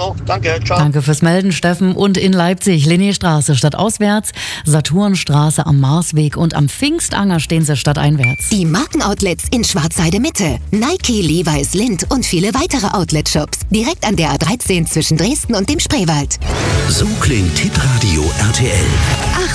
noch. Danke, ciao. Danke fürs Melden, Steffen. Und in Leipzig, Linnéstraße stadtauswärts, Saturnstraße am Marsweg und am Pfingstanger stehen sie stadteinwärts. Die Markenoutlets in Schwarzheide Mitte, Nike, Levi's, Lindt und viele weitere Outlet-Shops. Direkt an der A13 zwischen Dresden und dem Spreewald. So klingt Hitradio RTL.